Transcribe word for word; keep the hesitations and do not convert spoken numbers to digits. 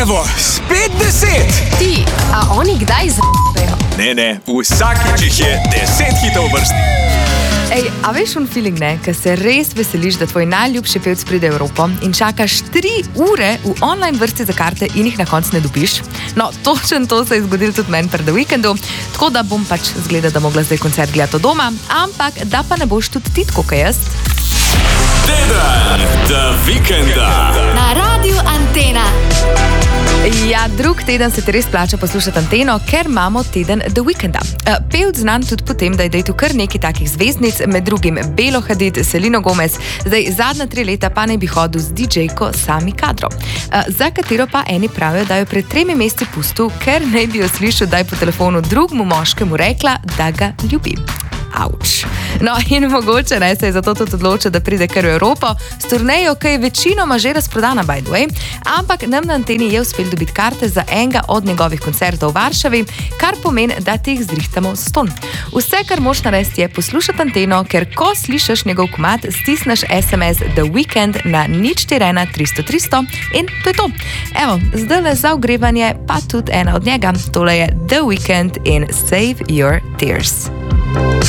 Evo, spet deset! Ti, a oni kdaj z***pejo? Ne, ne, vsakič jih je deset hitov vrsti. Ej, a veš un feeling, ne? Ko se res veseliš, da tvoj najljubši pevc pride v Evropo in čakaš tri ure v online vrsti za karte in jih na koncu ne dobiš? No, točen to se je zgodilo tudi meni pred The Weekndu, tako da bom pač zgleda, da mogla zdaj koncert gledati od doma, ampak da pa ne boš tudi ti tako, kaj jaz. Teden The Weeknda Na Radiu Antena. Ja, drug teden se ti res plača poslušati Anteno, ker imamo teden The Weeknda. Pevc znan tudi potem, da je dejtu kar nekaj takih zvezdnic, med drugim Belo Hadid, Selena Gomez, zdaj zadnja tri leta pa naj bi hodil z didžejko Sami Kadro, za katero pa eni pravijo, da jo pred tremi meseci pustil, ker naj bi jo slišal, da je po telefonu drugemu moškemu rekla, da ga ljubi. Auč. No, in mogoče ne, se je zato tudi odločil, da pride kar v Evropo s turnejo, ki je večinoma že razprodana, by the way, ampak nam na Anteni je uspel dobiti karte za enega od njegovih koncertov v Varšavi, kar pomeni, da ti jih zrihtamo ston. Vse, kar moš narediti, je poslušati Anteno, ker ko slišiš njegov komad, stisneš es em es The Weeknd na nič štiri ena tristo tristo in to je to. Evo, zdajle za ogrevanje pa tudi ena od njega, tole je The Weeknd in Save Your Tears.